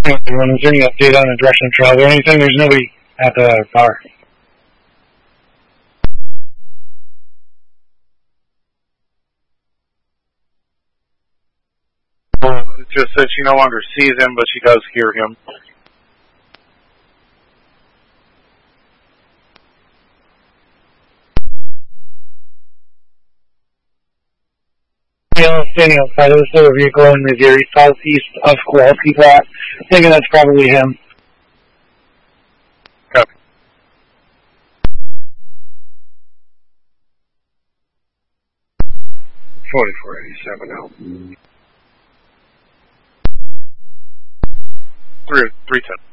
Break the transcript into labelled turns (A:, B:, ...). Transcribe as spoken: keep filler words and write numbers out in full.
A: Everyone, is there any update on the direction of travel or anything? There's nobody at the bar.
B: It just says she no longer sees him, but she does hear him.
A: Daniel standing outside of the silver vehicle in Missouri, southeast of Kowalski Flat. Thinking that's probably him.
B: Copy. forty-four eighty-seven out. Three, three ten.